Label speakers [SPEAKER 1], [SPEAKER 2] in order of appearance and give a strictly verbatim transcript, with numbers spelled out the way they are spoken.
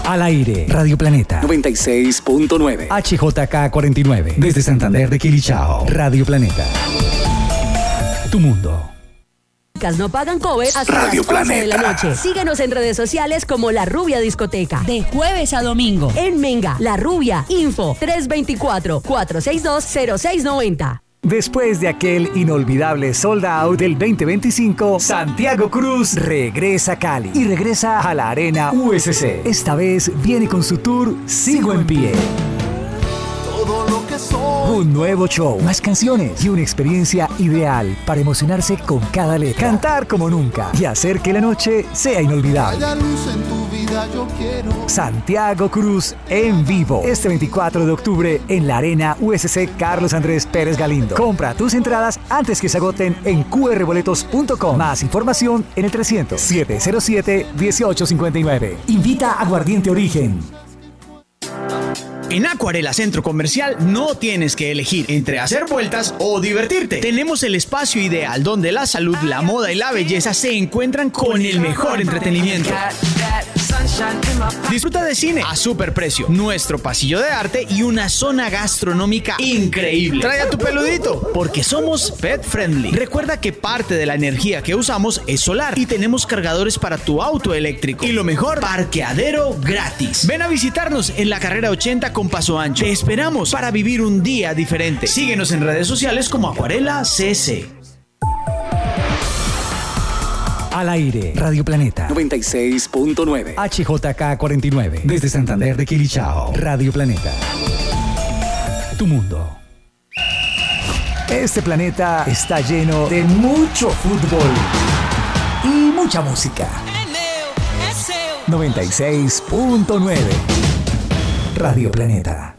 [SPEAKER 1] Al aire, Radio Planeta
[SPEAKER 2] noventa y seis punto nueve.
[SPEAKER 1] H J K cuarenta y nueve. Desde Santander de Quilichao. Radio Planeta. Tu mundo.
[SPEAKER 3] No pagan cover hasta
[SPEAKER 2] Radio
[SPEAKER 3] las once de la
[SPEAKER 2] Planeta.
[SPEAKER 3] noche. Síguenos en redes sociales como La Rubia Discoteca.
[SPEAKER 4] De jueves a domingo.
[SPEAKER 3] En Menga, La Rubia, info tres dos cuatro, cuatro seis dos, cero seis nueve cero.
[SPEAKER 1] Después de aquel inolvidable sold out del veinte veinticinco, Santiago Cruz regresa a Cali y regresa a la Arena U S C. Esta vez viene con su tour Sigo en Pie.
[SPEAKER 5] Todo lo que soy.
[SPEAKER 1] Un nuevo show, más canciones y una experiencia ideal para emocionarse con cada letra, cantar como nunca y hacer que la noche sea inolvidable.
[SPEAKER 5] Haya luz en tu vida, yo quiero.
[SPEAKER 1] Santiago Cruz en vivo este veinticuatro de octubre en la Arena U S C Carlos Andrés Pérez Galindo. Compra tus entradas antes que se agoten en Q R boletos punto com. Más información en el trescientos, setecientos siete, dieciocho cincuenta y nueve. Invita a Aguardiente Origen.
[SPEAKER 6] En Acuarela Centro Comercial no tienes que elegir entre hacer vueltas o divertirte. Tenemos el espacio ideal donde la salud, la moda y la belleza se encuentran con el mejor entretenimiento. Disfruta de cine a super precio, nuestro pasillo de arte y una zona gastronómica increíble. Trae a tu peludito porque somos pet friendly. Recuerda que parte de la energía que usamos es solar y tenemos cargadores para tu auto eléctrico. Y lo mejor, parqueadero gratis. Ven a visitarnos en la carrera ochenta con Paso Ancho. Te esperamos para vivir un día diferente. Síguenos en redes sociales como Acuarela C C.
[SPEAKER 1] Al aire, Radio Planeta
[SPEAKER 2] noventa y seis punto nueve.
[SPEAKER 1] H J K cuarenta y nueve. Desde Santander de Quilichao. Radio Planeta. Tu mundo. Este planeta está lleno de mucho fútbol y mucha música. noventa y seis punto nueve. Radio Planeta.